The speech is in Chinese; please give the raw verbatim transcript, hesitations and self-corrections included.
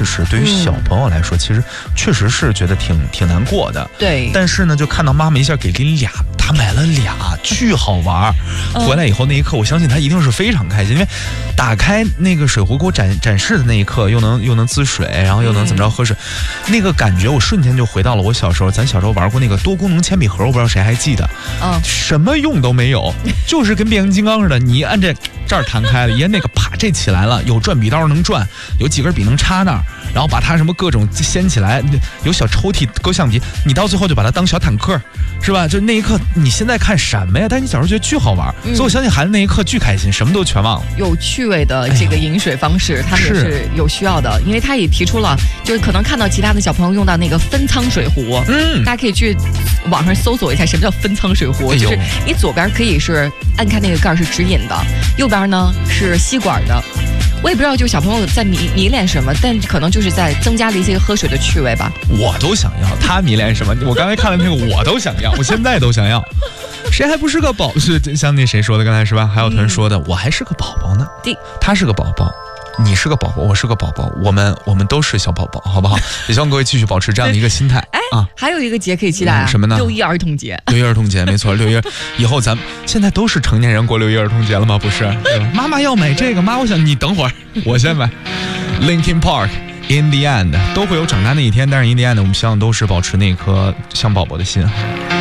世，对于小朋友来说，其实确实是觉得挺挺难过的。 对， 但是呢，就看到妈妈一下给拎俩，她买了俩，巨好玩。回来以后那一刻，我相信她一定是非常开心，因为打开那个水壶给我展展示的那一刻，又能又能滋水，然后又能怎么着喝水，嗯、那个感觉我瞬间就回到了我小时候，咱小时候玩过那个多功能铅笔盒，我不知道谁还记得，嗯，什么用都没有，就是跟变形金刚似的，你按这这儿弹开了，一按那个啪这起来了，有转笔刀能转，有几根笔能插那儿，然后把它什么各种掀起来，有小抽屉勾橡皮，你到最后就把它当小坦克，是吧？就那一刻，你现在看什么呀？但是你小时候觉得巨好玩，嗯、所以我相信孩子那一刻巨开心，什么都全忘了。 有趣味的这个饮水方式，他们也是有需要的，因为他也提出了，就是可能看到其他的小朋友用到那个分仓水壶，嗯，大家可以去网上搜索一下什么叫分仓水壶，哎、就是你左边可以是按开那个盖是直饮的，右边呢是吸管的。我也不知道，就小朋友在迷迷恋什么，但可能就是在增加了一些喝水的趣味吧。 我都想要，他迷恋什么？我刚才看了那个，我都想要，我现在都想要。谁还不是个宝？是像那谁说的刚才是吧？海小屯说的，嗯、我还是个宝宝呢。对，他是个宝宝。你是个宝宝，我是个宝宝，我们我们都是小宝宝，好不好？也希望各位继续保持这样的一个心态。 哎啊，还有一个节可以期待啊， 嗯、什么呢？ 六一儿童节。 六一儿童节，没错，六一以后咱们现在都是成年人过六一儿童节了吗？不是，对吧？妈妈要买这个，妈，我想你等会儿，我先买。Linkin Park。In the end， 都会有长大那一天，但是 in the end， 我们希望都是保持那颗像宝宝的心。